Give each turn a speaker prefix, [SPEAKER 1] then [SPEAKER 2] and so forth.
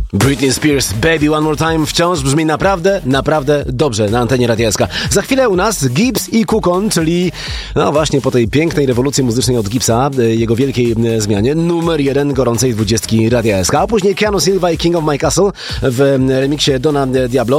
[SPEAKER 1] Britney Spears, Baby One More Time wciąż brzmi naprawdę, naprawdę dobrze na antenie Radia SK. Za chwilę u nas Gibbs i Kukon, czyli no właśnie po tej pięknej rewolucji muzycznej od Gibbsa, jego wielkiej zmianie, numer 1 gorącej 20 Radia SK. A później Keanu Silva i King of My Castle w remiksie Dona Diablo.